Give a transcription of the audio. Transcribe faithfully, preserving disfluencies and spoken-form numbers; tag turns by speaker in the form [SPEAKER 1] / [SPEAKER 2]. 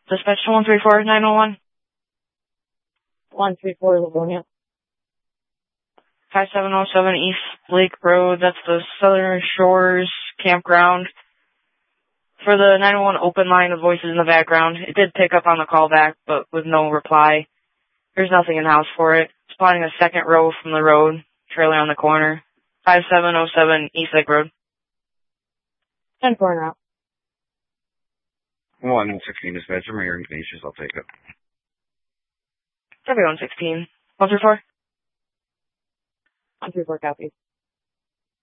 [SPEAKER 1] Dispatch to one three four, nine one one.
[SPEAKER 2] one three four, Livonia.
[SPEAKER 1] five seven oh seven East Lake Road, that's the Southern Shores Campground. For the nine one one open line of voices in the background, it did pick up on the callback, but with no reply. There's nothing in-house for it. Spotting a second row from the road, trailer on the corner. five seven oh seven East Lake Road.
[SPEAKER 2] ten four route.
[SPEAKER 3] one sixteen dispatch, I'm here in Ignatius, I'll take it.
[SPEAKER 1] W one sixteen. one three four.
[SPEAKER 2] one three four, copy.